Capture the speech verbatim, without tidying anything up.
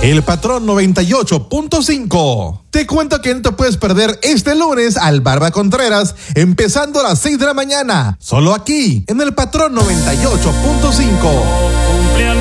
El Patrón noventa y ocho punto cinco. Te cuento que no te puedes perder este lunes al Barba Contreras, empezando a las seis de la mañana, solo aquí, en el Patrón noventa y ocho punto cinco.